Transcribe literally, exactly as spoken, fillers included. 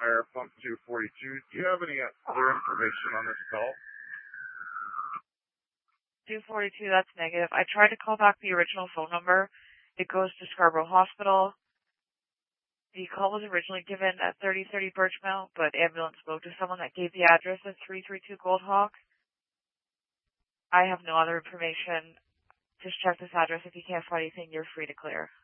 fire pump two forty-two. Do you have any other information on this call? two forty-two, that's negative. I tried to call back the original phone number. It goes to Scarborough Hospital. The call was originally given at thirty thirty Birchmount, but ambulance spoke to someone that gave the address as three three two Gold Hawk. I have no other information. Just check this address. If you can't find anything, you're free to clear.